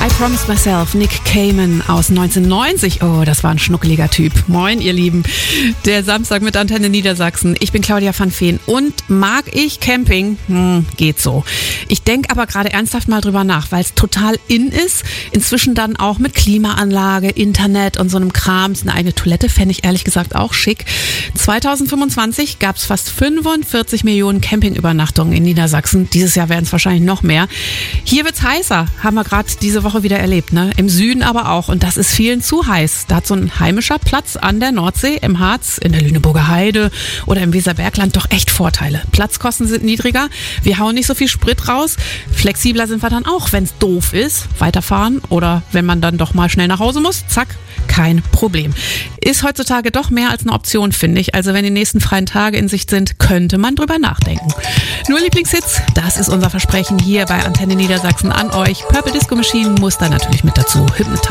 I Promised Myself, Nick Cayman aus 1990. Oh, das war ein schnuckeliger Typ. Moin, ihr Lieben. Der Samstag mit Antenne Niedersachsen. Ich bin Claudia van Veen und mag ich Camping? Geht so. Ich denke aber gerade ernsthaft mal drüber nach, weil es total in ist. Inzwischen dann auch mit Klimaanlage, Internet und so einem Kram. Eine eigene Toilette fände ich ehrlich gesagt auch schick. 2025 gab es fast 45 Millionen Campingübernachtungen in Niedersachsen. Dieses Jahr werden es wahrscheinlich noch mehr. Hier wird's heißer, haben wir gerade diese Woche wieder erlebt, ne? Im Süden aber auch. Und das ist vielen zu heiß. Da hat so ein heimischer Platz an der Nordsee, im Harz, in der Lüneburger Heide oder im Weserbergland doch echt Vorteile. Platzkosten sind niedriger, wir hauen nicht so viel Sprit raus. Flexibler sind wir dann auch, wenn es doof ist, weiterfahren oder wenn man dann doch mal schnell nach Hause muss, zack, kein Problem. Ist heutzutage doch mehr als eine Option, finde ich. Also wenn die nächsten freien Tage in Sicht sind, könnte man drüber nachdenken. Nur Lieblingshits, das ist unser Versprechen hier bei Antenne Niedersachsen an euch. Purple Disco Machine muss da natürlich mit dazu. Hypnotize.